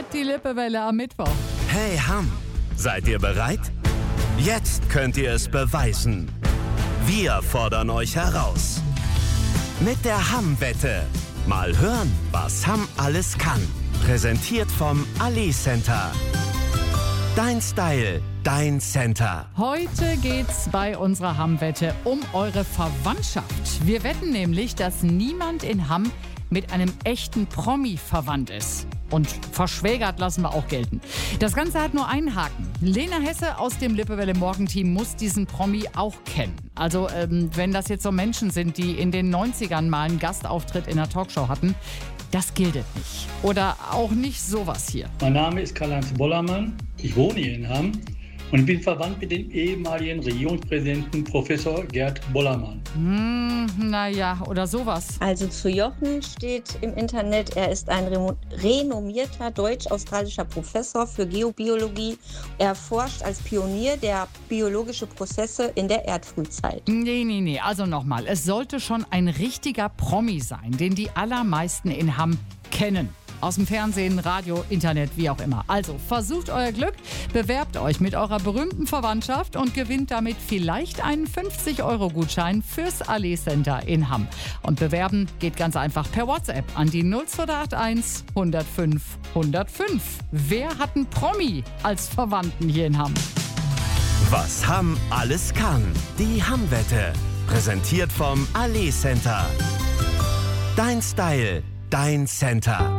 die Lippewelle am Mittwoch. Hey Hamm, seid ihr bereit? Jetzt könnt ihr es beweisen. Wir fordern euch heraus. Mit der Hamm-Wette. Mal hören, was Hamm alles kann. Präsentiert vom Ali Center. Dein Style, dein Center. Heute geht's bei unserer Hamm-Wette um eure Verwandtschaft. Wir wetten nämlich, dass niemand in Hamm mit einem echten Promi verwandt ist. Und verschwägert lassen wir auch gelten. Das Ganze hat nur einen Haken. Lena Hesse aus dem Lippewelle Morgenteam muss diesen Promi auch kennen. Also wenn das jetzt so Menschen sind, die in den 90ern mal einen Gastauftritt in einer Talkshow hatten, das gilt nicht. Oder auch nicht sowas hier. Mein Name ist Karl-Heinz Bollermann. Ich wohne hier in Hamm und bin verwandt mit dem ehemaligen Regierungspräsidenten Professor Gerd Bollermann. Naja, oder sowas. Also zu Jochen steht im Internet, er ist ein renommierter deutsch-australischer Professor für Geobiologie. Er forscht als Pionier der biologischen Prozesse in der Erdfrühzeit. Nee. Also nochmal, es sollte schon ein richtiger Promi sein, den die allermeisten in Hamm kennen. Aus dem Fernsehen, Radio, Internet, wie auch immer. Also versucht euer Glück, bewerbt euch mit eurer berühmten Verwandtschaft und gewinnt damit vielleicht einen 50-Euro-Gutschein fürs Ali Center in Hamm. Und bewerben geht ganz einfach per WhatsApp an die 0281 105 105. Wer hat einen Promi als Verwandten hier in Hamm? Was Hamm alles kann. Die Hamm-Wette. Präsentiert vom Ali Center. Dein Style, dein Center.